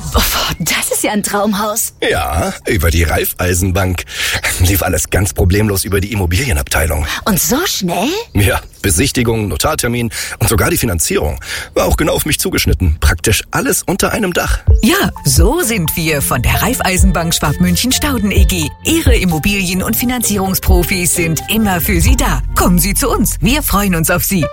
Das ist ja ein Traumhaus. Ja, über die Raiffeisenbank. Lief alles ganz problemlos über die Immobilienabteilung. Und so schnell? Ja, Besichtigung, Notartermin und sogar die Finanzierung. War auch genau auf mich zugeschnitten. Praktisch alles unter einem Dach. Ja, so sind wir von der Raiffeisenbank Schwabmünchen-Stauden EG. Ihre Immobilien- und Finanzierungsprofis sind immer für Sie da. Kommen Sie zu uns. Wir freuen uns auf Sie.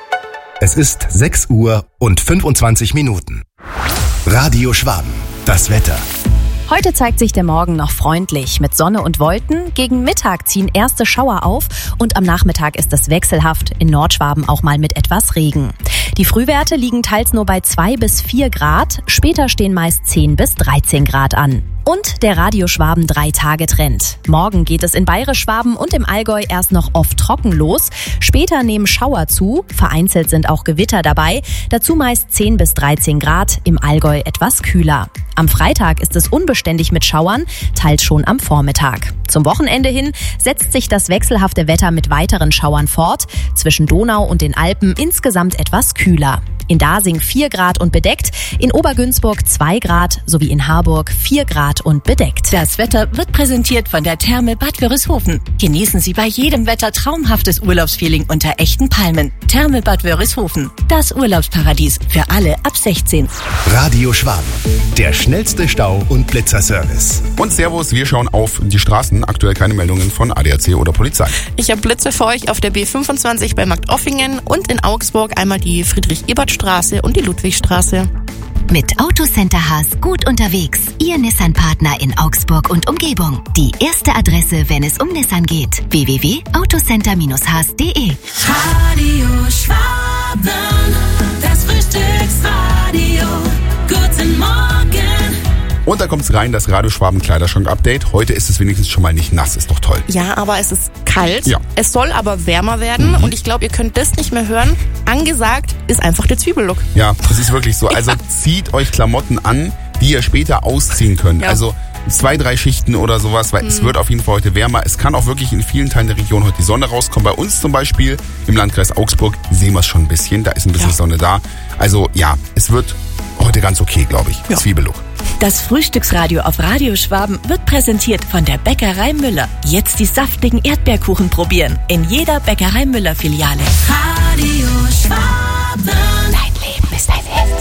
Es ist 6 Uhr und 25 Minuten. Radio Schwaben, das Wetter. Heute zeigt sich der Morgen noch freundlich mit Sonne und Wolken. Gegen Mittag ziehen erste Schauer auf und am Nachmittag ist es wechselhaft, in Nordschwaben auch mal mit etwas Regen. Die Frühwerte liegen teils nur bei 2 bis 4 Grad, später stehen meist 10 bis 13 Grad an. Und der Radio Schwaben 3-Tage-Trend. Morgen geht es in Bayerisch-Schwaben und im Allgäu erst noch oft trocken los. Später nehmen Schauer zu, vereinzelt sind auch Gewitter dabei. Dazu meist 10 bis 13 Grad, im Allgäu etwas kühler. Am Freitag ist es unbeständig mit Schauern, teils schon am Vormittag. Zum Wochenende hin setzt sich das wechselhafte Wetter mit weiteren Schauern fort. Zwischen Donau und den Alpen insgesamt etwas kühler. In Dasing 4 Grad und bedeckt, in Obergünzburg 2 Grad sowie in Harburg 4 Grad und bedeckt. Das Wetter wird präsentiert von der Therme Bad Wörishofen. Genießen Sie bei jedem Wetter traumhaftes Urlaubsfeeling unter echten Palmen. Therme Bad Wörishofen, das Urlaubsparadies für alle ab 16. Radio Schwaben, der schnellste Stau- und Blitzerservice. Und Servus, wir schauen auf die Straßen. Aktuell keine Meldungen von ADAC oder Polizei. Ich habe Blitze für euch auf der B25 bei Marktoffingen und in Augsburg einmal die Friedrich-Ebert-Straße und die Ludwigstraße. Mit Autocenter Haas gut unterwegs. Ihr Nissan-Partner in Augsburg und Umgebung. Die erste Adresse, wenn es um Nissan geht. www.autocenter-haas.de. Radio Schwaben, das Frühstücksradio. Guten Morgen. Und da kommt's rein, das Radio Schwaben Kleiderschrank-Update. Heute ist es wenigstens schon mal nicht nass, ist doch toll. Ja, aber es ist kalt. Ja. Es soll aber wärmer werden und ich glaube, ihr könnt das nicht mehr hören. Angesagt ist einfach der Zwiebellook. Ja, das ist wirklich so. Also zieht euch Klamotten an, die ihr später ausziehen könnt. Ja. Also 2, 3 Schichten oder sowas, weil es wird auf jeden Fall heute wärmer. Es kann auch wirklich in vielen Teilen der Region heute die Sonne rauskommen. Bei uns zum Beispiel im Landkreis Augsburg sehen wir es schon ein bisschen. Da ist ein bisschen Sonne da. Also ja, es wird heute ganz okay, glaube ich. Ja. Zwiebellook. Das Frühstücksradio auf Radio Schwaben wird präsentiert von der Bäckerei Müller. Jetzt die saftigen Erdbeerkuchen probieren. In jeder Bäckerei Müller Filiale. Radio Schwaben. Dein Leben ist ein Hit.